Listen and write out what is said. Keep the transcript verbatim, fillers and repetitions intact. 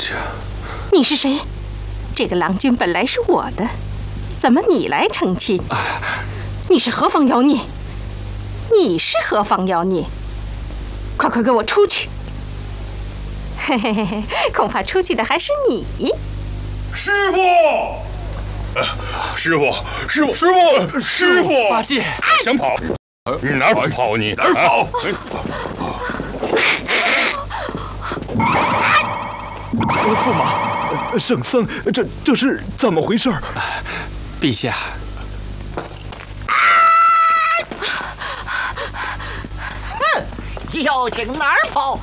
这， 你是谁？这个郎君本来是我的，怎么你来成亲？你是何方妖孽？你是何方妖孽？快快给我出去！嘿嘿嘿嘿，恐怕出去的还是你。 师傅，呃、师傅，师傅，师傅，师傅， 八戒， 想跑？你哪儿跑？你哪儿跑？ 驸马，圣僧，这这是怎么回事？ 陛下， 哼，妖精哪儿跑？